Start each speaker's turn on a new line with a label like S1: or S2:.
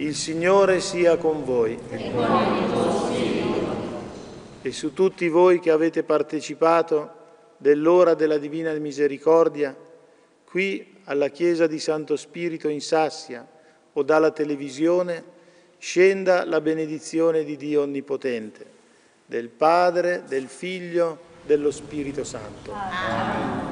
S1: Il Signore sia con voi.
S2: E con il tuo spirito.
S1: E su tutti voi che avete partecipato dell'ora della Divina Misericordia, qui alla Chiesa di Santo Spirito in Sassia o dalla televisione, scenda la benedizione di Dio Onnipotente, del Padre, del Figlio, dello Spirito Santo.
S2: Amen.